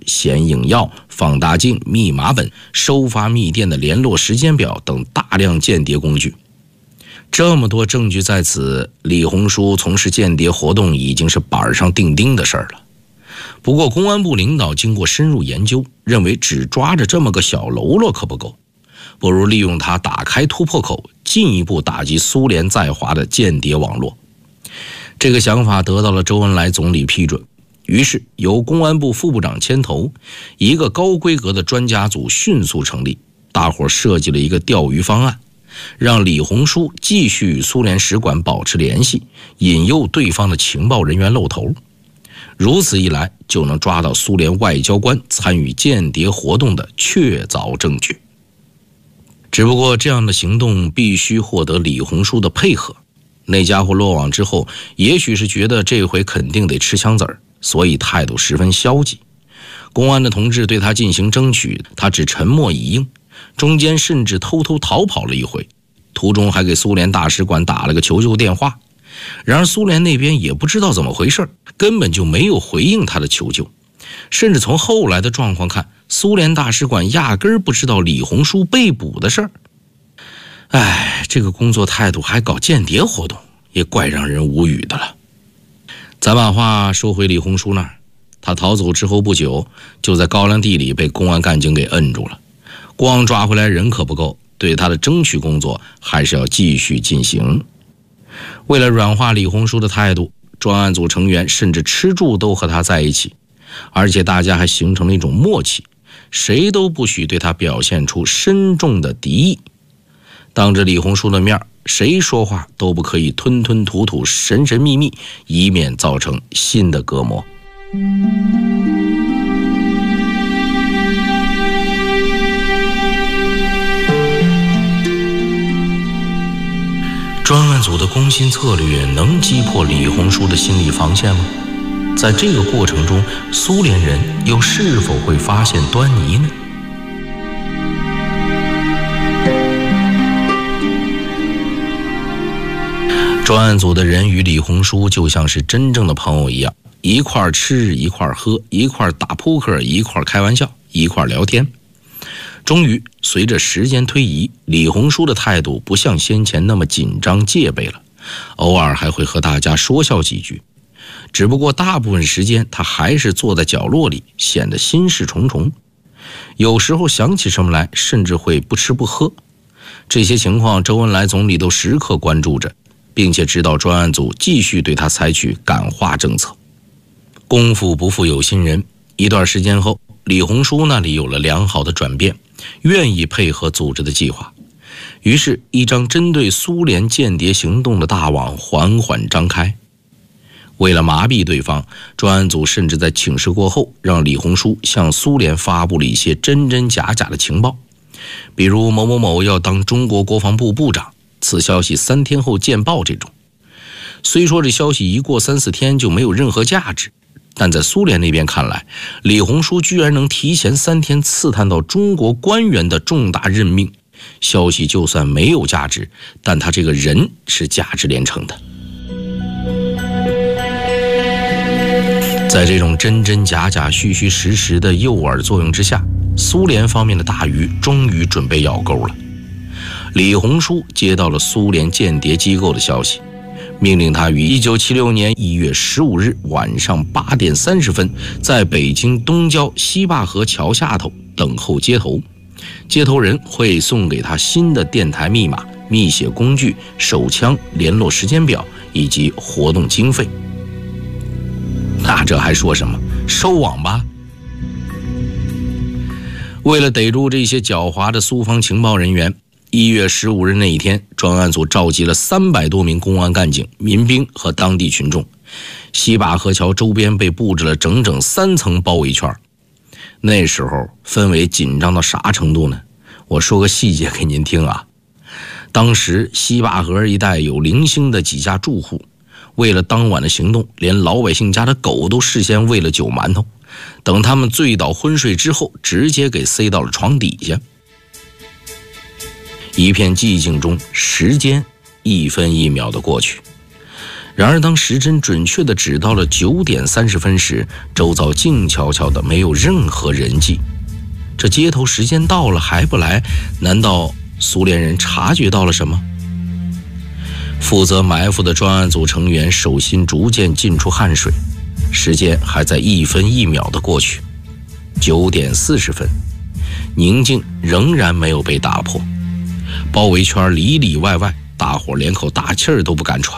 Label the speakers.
Speaker 1: 显影药、放大镜、密码本、收发密电的联络时间表等大量间谍工具。这么多证据在此，李鸿书从事间谍活动已经是板上钉钉的事儿了。不过公安部领导经过深入研究，认为只抓着这么个小喽啰可不够，不如利用它打开突破口，进一步打击苏联在华的间谍网络。这个想法得到了周恩来总理批准，于是由公安部副部长牵头，一个高规格的专家组迅速成立，大伙设计了一个钓鱼方案，让李鸿书继续与苏联使馆保持联系，引诱对方的情报人员露头。如此一来，就能抓到苏联外交官参与间谍活动的确凿证据。只不过这样的行动必须获得李鸿书的配合，那家伙落网之后，也许是觉得这回肯定得吃枪子儿，所以态度十分消极。公安的同志对他进行争取，他只沉默以应，中间甚至偷偷逃跑了一回，途中还给苏联大使馆打了个求救电话。然而苏联那边也不知道怎么回事，根本就没有回应他的求救，甚至从后来的状况看，苏联大使馆压根儿不知道李鸿书被捕的事儿。这个工作态度还搞间谍活动，也怪让人无语的了。咱把话说回李鸿书那儿，他逃走之后不久，就在高粱地里被公安干警给摁住了。光抓回来人可不够，对他的争取工作还是要继续进行。为了软化李鸿书的态度，专案组成员甚至吃住都和他在一起，而且大家还形成了一种默契，谁都不许对他表现出深重的敌意。当着李鸿书的面，谁说话都不可以吞吞吐吐、神神秘秘，以免造成新的隔膜。专案组的攻心策略能击破李鸿书的心理防线吗？在这个过程中，苏联人又是否会发现端倪呢？专案组的人与李鸿书就像是真正的朋友一样，一块吃，一块喝，一块打扑克，一块开玩笑，一块聊天。终于，随着时间推移，李鸿书的态度不像先前那么紧张戒备了，偶尔还会和大家说笑几句。只不过大部分时间他还是坐在角落里，显得心事重重。有时候想起什么来，甚至会不吃不喝。这些情况周恩来总理都时刻关注着，并且指导专案组继续对他采取感化政策。功夫不负有心人，一段时间后，李鸿书那里有了良好的转变，愿意配合组织的计划。于是一张针对苏联间谍行动的大网缓缓张开。为了麻痹对方，专案组甚至在请示过后，让李鸿书向苏联发布了一些真真假假的情报，比如某某某要当中国国防部部长，此消息3天后见报这种。虽说这消息一过3-4天就没有任何价值，但在苏联那边看来，李鸿书居然能提前3天刺探到中国官员的重大任命，消息就算没有价值，但他这个人是价值连城的。在这种真真假假、虚虚实实的诱饵作用之下，苏联方面的大鱼终于准备咬钩了。李鸿书接到了苏联间谍机构的消息，命令他于1976年1月15日晚上8点30分在北京东郊西坝河桥下头等候接头，接头人会送给他新的电台密码、密写工具、手枪、联络时间表以及活动经费。那这还说什么？收网吧！为了逮住这些狡猾的苏方情报人员，1月15日那一天，专案组召集了300多名公安干警、民兵和当地群众。西坝河桥周边被布置了整整3层包围圈。那时候氛围紧张到啥程度呢？我说个细节给您听啊。当时西坝河一带有零星的几家住户，为了当晚的行动，连老百姓家的狗都事先喂了酒馒头，等他们醉倒昏睡之后，直接给塞到了床底下。一片寂静中，时间1分1秒的过去。 然而当时针准确地指到了9点30分时，周遭静悄悄的，没有任何人迹。这接头时间到了还不来，难道苏联人察觉到了什么？负责埋伏的专案组成员手心逐渐浸出汗水，时间还在1分1秒的过去。9点40分，宁静仍然没有被打破，包围圈里里外外，大伙连口大气儿都不敢喘。